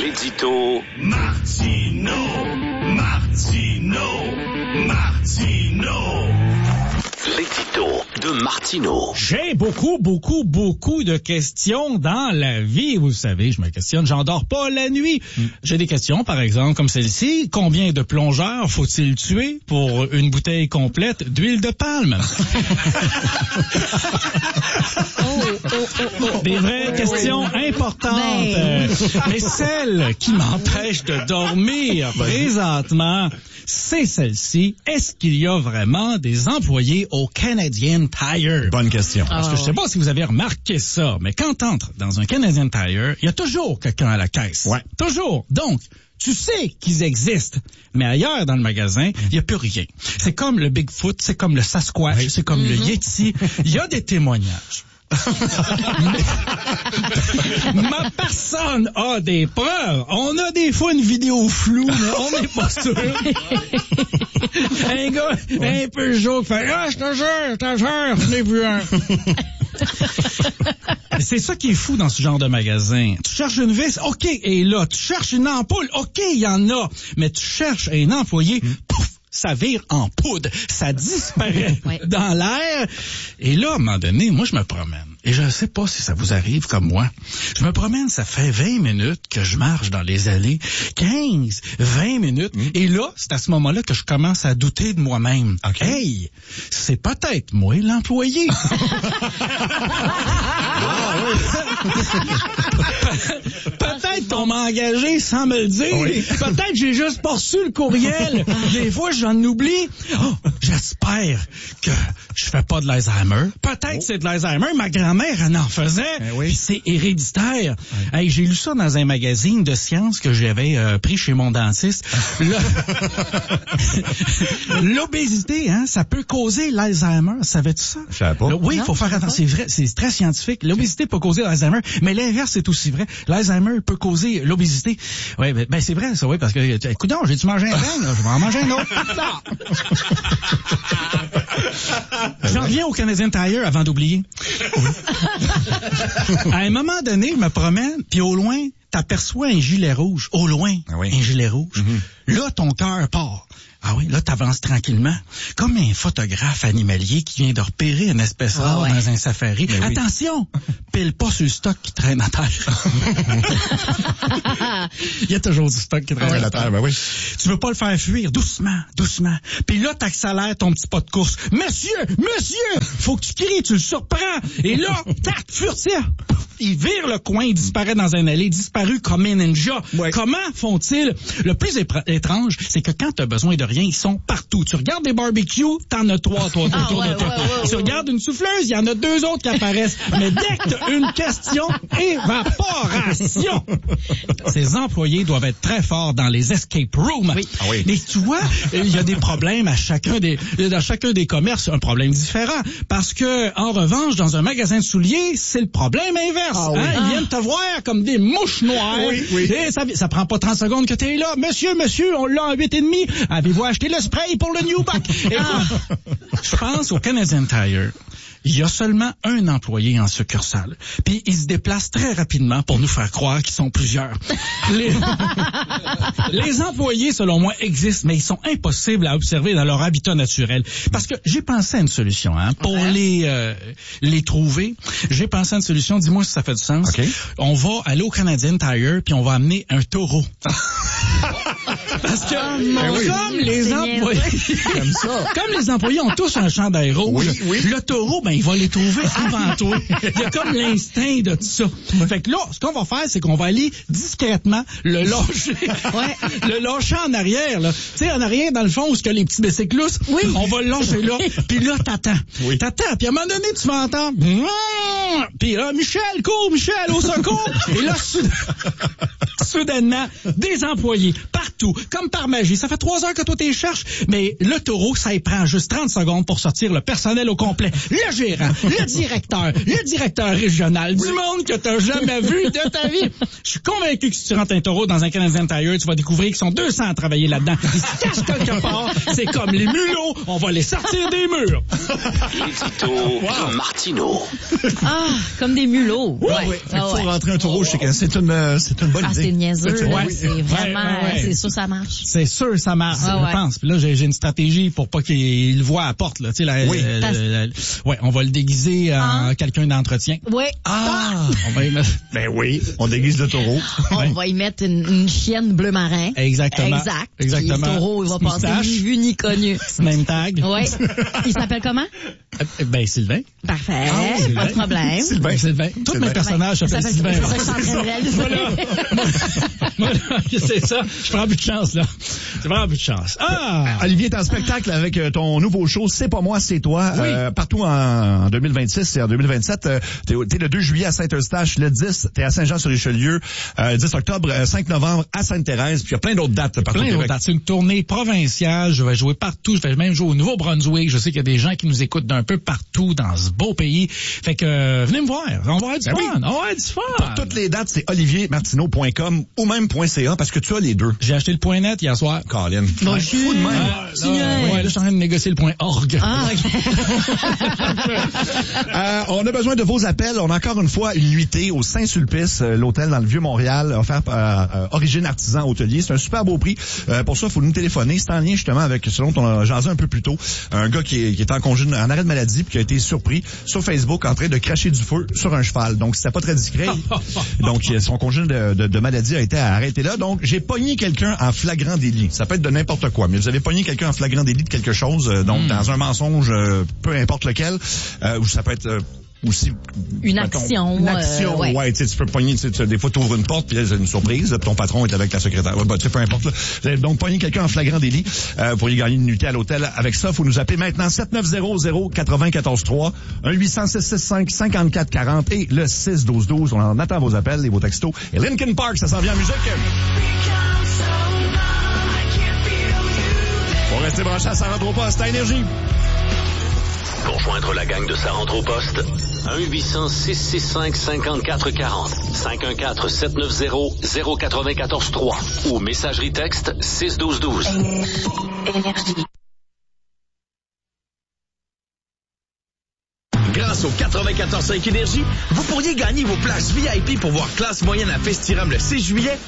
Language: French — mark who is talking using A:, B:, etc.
A: L'édito
B: Martino.
A: L'édito de Martino.
C: J'ai beaucoup de questions dans la vie. Vous savez, je me questionne, j'en dors pas la nuit. J'ai des questions, par exemple, comme celle-ci. Combien de plongeurs faut-il tuer pour une bouteille complète d'huile de palme? Des vraies questions importantes. Mais celle qui m'empêche de dormir présentement, c'est celle-ci. Est-ce qu'il y a vraiment des employés au Canadian Tire?
D: Bonne question.
C: Parce que je sais pas si vous avez remarqué ça, mais quand t'entres dans un Canadian Tire, il y a toujours quelqu'un à la caisse.
D: Ouais.
C: Toujours. Donc, tu sais qu'ils existent, mais ailleurs dans le magasin, il n'y a plus rien. C'est comme le Bigfoot, c'est comme le Sasquatch, c'est comme le Yeti. Il y a des témoignages. Ma personne a des preuves. On a des fois une vidéo floue, mais on n'est pas sûr. Un gars un peu chaud qui fait « Ah, je te jure, je l'ai vu un. » C'est ça qui est fou dans ce genre de magasin. Tu cherches une vis, OK, et là, tu cherches une ampoule, OK, il y en a. Mais tu cherches un employé, pouf, ça vire en poudre, ça disparaît dans l'air. Et là, à un moment donné, moi, je me promène. Et je ne sais pas si ça vous arrive comme moi. Je me promène, ça fait 20 minutes que je marche dans les allées. 15, 20 minutes. Et là, c'est à ce moment-là que je commence à douter de moi-même.
D: Okay.
C: Hey, c'est peut-être moi l'employé. Peut-être qu'on m'a engagé sans me le dire. Oui. Peut-être j'ai juste pas reçu le courriel. Des fois, j'en oublie. Oh, j'espère que je fais pas de l'Alzheimer. Peut-être que c'est de l'Alzheimer. Ma grand-mère, elle en faisait. Puis c'est héréditaire. Hey, j'ai lu ça dans un magazine de sciences que j'avais pris chez mon dentiste. L'obésité, hein, ça peut causer l'Alzheimer. Savais-tu ça?
D: Je savais pas.
C: Oui, il faut faire attention. C'est vrai, c'est très scientifique. L'obésité peut causer l'Alzheimer, mais l'inverse est aussi vrai. L'Alzheimer peut causer l'obésité. Oui, ben c'est vrai ça, oui, parce que, écoute donc, j'ai-tu mangé un pain, là? Je vais en manger un autre. J'en reviens au Canadian Tire avant d'oublier. À un moment donné, je me promène, puis au loin, t'aperçois un gilet rouge. Au loin, un gilet rouge. Là, ton cœur part. Ah oui, là, t'avances tranquillement. Comme un photographe animalier qui vient de repérer une espèce rare dans un safari. Mais attention! Pile pas sur le stock qui traîne à terre. Il y a toujours du stock qui traîne à terre.
D: Ben oui.
C: Tu veux pas le faire fuir. Doucement. Puis là, t'accélères ton petit pas de course. Monsieur! Faut que tu cries, tu le surprends. Et là, tac, furtif! Il vire le coin, il disparaît dans un allée, disparu comme un ninja. Ouais. Comment font-ils? Le plus étrange, c'est que quand t'as besoin de rien, ils sont partout. Tu regardes des barbecues, t'en as trois autour de toi. Tu regardes une souffleuse, il y en a 2 autres qui apparaissent. Mais dès que t'as une question, évaporation! Ces employés doivent être très forts dans les escape rooms. Oui. Ah oui. Mais tu vois, il y a des problèmes dans chacun des commerces, un problème différent. Parce que, en revanche, dans un magasin de souliers, c'est le problème inverse. Ah oui. Ils viennent te voir comme des mouches noires. Oui. Et ça prend pas 30 secondes que t'es là. Monsieur, on l'a en 8,5. Avez-vous acheté le spray pour le Newback? Je pense au Canadian Tire. Il y a seulement un employé en succursale. Puis il se déplace très rapidement pour nous faire croire qu'ils sont plusieurs. Les employés, selon moi, existent, mais ils sont impossibles à observer dans leur habitat naturel. Parce que j'ai pensé à une solution, pour les trouver. J'ai pensé à une solution. Dis-moi si ça fait du sens. Okay. On va aller au Canadian Tire puis on va amener un taureau. Parce que comme les employés ont tous un chandail rouge, le taureau, il va les trouver avant toi. Il y a comme l'instinct de tout ça. Fait que là, ce qu'on va faire, c'est qu'on va aller discrètement le lâcher. Le lâcher en arrière, là. Tu sais, en arrière, dans le fond, où il y a les petits bicyclousses. On va le lâcher là. Puis là, t'attends. T'attends. Puis à un moment donné, tu vas entendre. Puis Michel, cours, Michel, au secours. Et là, soudainement, des employés partout, comme par magie. Ça fait 3 heures que toi t'es cherches, mais le taureau, ça y prend juste 30 secondes pour sortir le personnel au complet. Le gérant, le directeur régional, du monde que t'as jamais vu de ta vie. Je suis convaincu que si tu rentres un taureau dans un Canadian Tire, tu vas découvrir qu'ils sont 200 à travailler là-dedans. Ils se cachent quelque part. C'est comme les mulots. On va les sortir des murs.
A: L'édito de Martino.
E: Comme des mulots.
D: Il faut rentrer un taureau chez quelqu'un. C'est une bonne idée.
B: niaiseux.
C: Ouais.
B: C'est vraiment,
C: Ouais.
B: c'est sûr ça marche.
C: C'est sûr, ça marche,
B: Ah ouais.
C: je pense. Puis là, j'ai une stratégie pour pas qu'il le voit à la porte, là. Tu sais, ouais, on va le déguiser en quelqu'un d'entretien.
B: Oui.
C: On va y mettre...
D: Ben oui, on déguise le taureau.
B: On va y mettre une chienne bleu marin.
C: Exactement.
B: Exactement. Puis le taureau, il va passer ni vu ni connu.
C: Même tag.
B: Oui. Il s'appelle comment?
C: Ben, Sylvain.
B: Parfait.
C: Sylvain.
B: Pas de problème.
C: Sylvain. Tous mes personnages s'appellent Sylvain.
B: C'est ça que je suis en train de réaliser.
C: Voilà, c'est ça. Je prends plus de chance, là. C'est vraiment plus de chance.
D: Olivier est en spectacle avec ton nouveau show C'est pas moi, c'est toi.
C: Oui.
D: Partout en 2026 et en 2027. T'es le 2 juillet à Saint-Eustache. Le 10, t'es à Saint-Jean-sur-Richelieu. 10 octobre, 5 novembre à Sainte-Thérèse. Puis il y a plein d'autres dates partout au Québec.
C: C'est une tournée provinciale. Je vais jouer partout. Je vais même jouer au Nouveau-Brunswick. Je sais qu'il y a des gens qui nous écoutent d'un peu partout dans ce beau pays. Fait que venez me voir. On va avoir du fun.
D: Oui.
C: On va avoir du fun.
D: Pour toutes les dates, c'est oliviermartineau.com ou même .ca parce que tu as les deux.
C: J'ai acheté le .net hier soir.
D: Colin.
B: Bon,
D: Fou de même.
C: Ouais, là, je suis en train de négocier le .org.
D: On a besoin de vos appels. On a encore une fois une nuitée au Saint-Sulpice, l'hôtel dans le Vieux-Montréal, offert par Origine Artisan Hôtelier. C'est un super beau prix. Pour ça, il faut nous téléphoner. C'est en lien justement avec ce dont on a jasé un peu plus tôt. Un gars qui est en congé, en arrêt de maladie, puis qui a été surpris sur Facebook en train de cracher du feu sur un cheval. Donc, c'était pas très discret. Donc, son congé de maladie a été arrêté là. Donc, j'ai pogné quelqu'un en flagrant délit. Ça peut être de n'importe quoi, mais vous avez pogné quelqu'un en flagrant délit de quelque chose, donc dans un mensonge, peu importe lequel, ou ça peut être aussi
B: une action.
D: Une action, ouais, tu peux pogner, des fois tu ouvres une porte puis là c'est une surprise, puis ton patron est avec la secrétaire. Ouais, peu importe là. Vous avez donc pogné quelqu'un en flagrant délit pour y gagner une nuitée à l'hôtel. Avec ça, faut nous appeler maintenant 7900-943 1-800-665-5440 et le 612-12. On en attend vos appels et vos textos. Et Linkin Park, ça s'en vient en musique. Pour rester branché à Ça rentre au poste à Énergie.
A: Pour joindre la gang de Ça rentre au poste, 1-800-665-5440, 514-790-094-3 ou messagerie texte 61212.
E: Énergie.
F: Grâce au 94.5 Énergie, vous pourriez gagner vos places VIP pour voir Classe moyenne à Festiram le 6 juillet